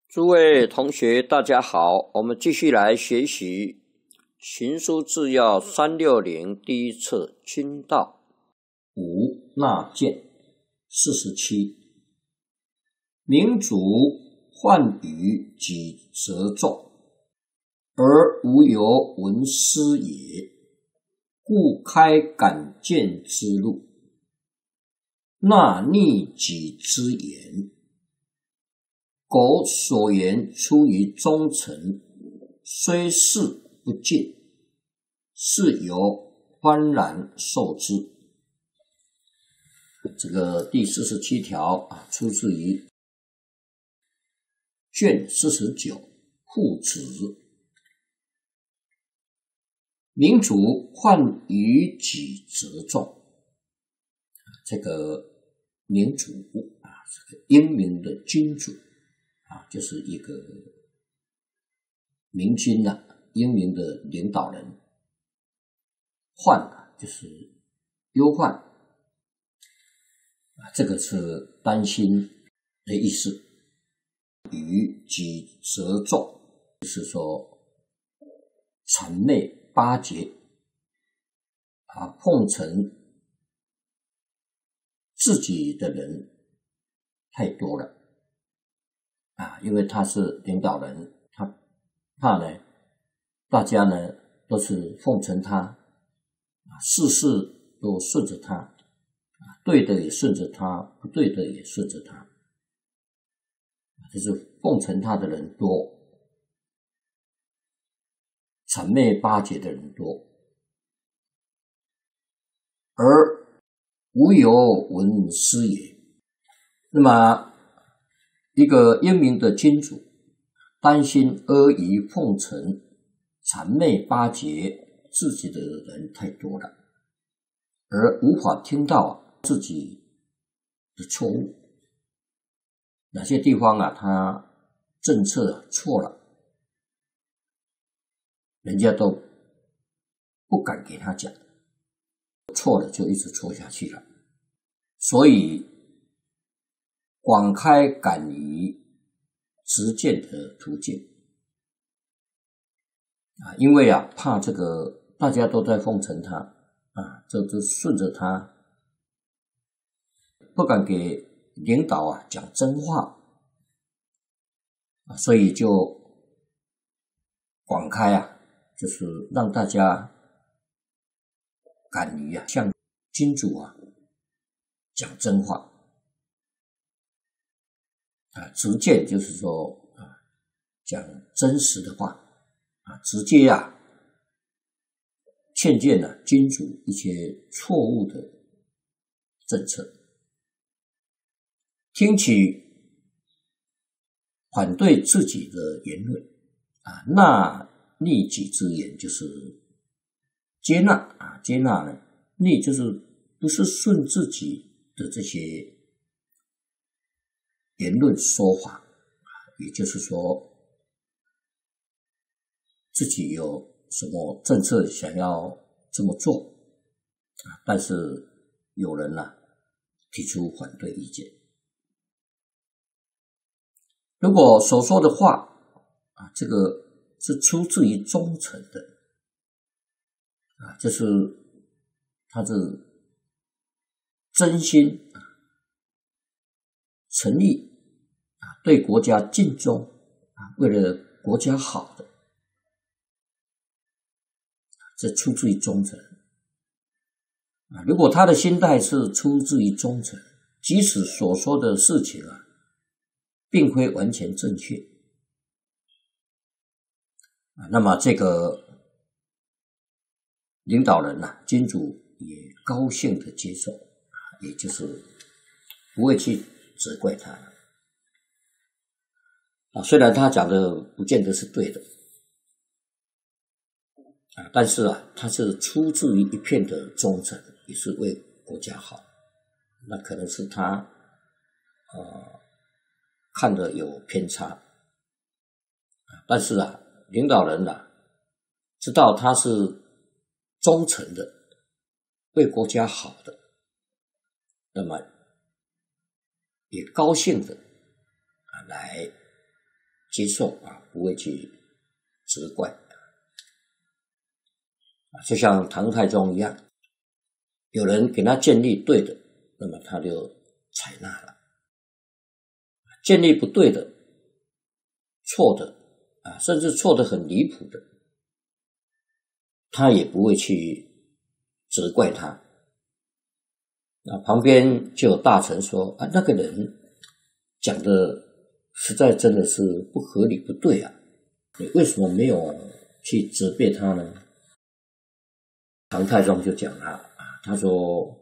诸位同学，大家好，我们继续来学习《行书治要360》第一册君道5纳谏47。民主患于己责重，而无由闻师也，故开敢谏之路，纳逆己之言。苟所言出于忠诚，虽事不敬，是由欢然受之。这个第47条出自于卷49父子。民主患于己责重，这个民主这个英明的君主就是一个明君英明的领导人。患就是忧患，这个是担心的意思。于己责重，就是说谄媚巴结奉承自己的人太多了因为他是领导人，他怕呢大家呢都是奉承他事事都顺着他对的也顺着他，不对的也顺着他，就是奉承他的人多，谄媚巴结的人多，而无由闻师也。那么一个英明的君主担心阿谀奉承谄媚巴结自己的人太多了，而无法听到自己的错误，哪些地方他政策错了，人家都不敢给他讲，错了就一直错下去了。所以广开敢于直谏的途径因为怕这个大家都在奉承他这都顺着他，不敢给领导讲真话所以就广开就是让大家敢于向君主讲真话直谏就是说讲真实的话直接劝谏君主一些错误的政策，听取反对自己的言论纳逆己之言，就是接纳接纳呢，逆就是不是顺自己的这些言论说法也就是说自己有什么政策想要这么做但是有人提出反对意见。如果所说的话这个是出自于忠诚的就是他是真心诚意对国家尽忠为了国家好的，这出自于忠诚如果他的心态是出自于忠诚，即使所说的事情并非完全正确那么这个领导人君主也高兴的接受也就是不会去责怪他虽然他讲的不见得是对的但是他是出自于一片的忠诚，也是为国家好，那可能是他看的有偏差但是领导人知道他是忠诚的，为国家好的，那么也高兴的来接受不会去责怪就像唐太宗一样，有人给他建议对的，那么他就采纳了；建议不对的、错的甚至错得很离谱的，他也不会去责怪他。旁边就有大臣说那个人讲的实在真的是不合理不对你为什么没有去责备他呢？唐太宗就讲了他说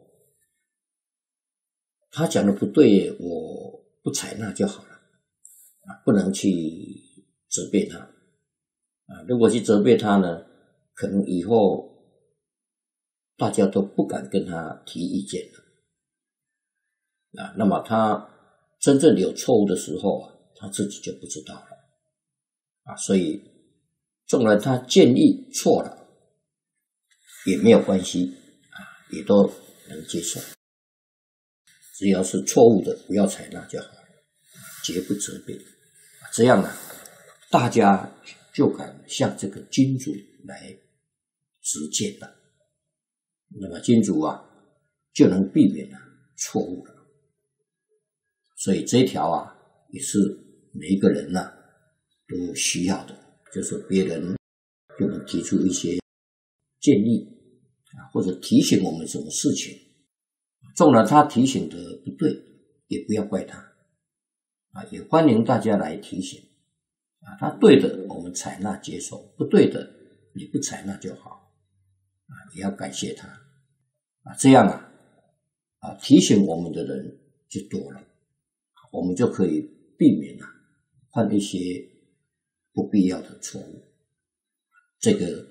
他讲的不对，我不采纳就好了不能去责备他如果去责备他呢，可能以后大家都不敢跟他提意见了那么他真正有错误的时候他自己就不知道了所以纵然他建议错了也没有关系也都能接受，只要是错误的不要采纳就好了，绝不责备这样大家就敢向这个君主来直谏了，那么君主就能避免错误了。所以这一条也是每一个人都需要的，就是别人给我们提出一些建议或者提醒我们什么事情，纵然他提醒的不对，也不要怪他也欢迎大家来提醒他对的我们采纳接受，不对的你不采纳就好也要感谢他这样提醒我们的人就多了，我们就可以避免犯一些不必要的错误，这个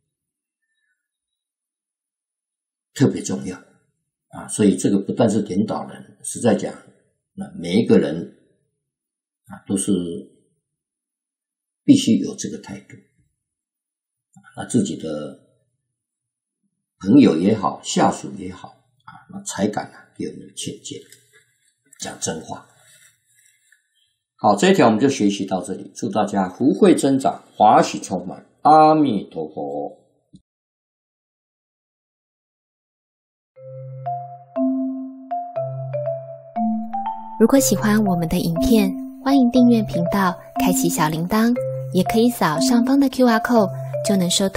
特别重要所以这个不但是领导人，实在讲每一个人都是必须有这个态度自己的朋友也好，下属也好才敢给我们劝诫，讲真话。好，这一条我们就学习到这里，祝大家福慧增长，华喜充满，阿弥陀佛。 如果喜欢我们的影片，欢迎订阅频道，开启小铃铛，也可以扫上方的 QR code，就能收到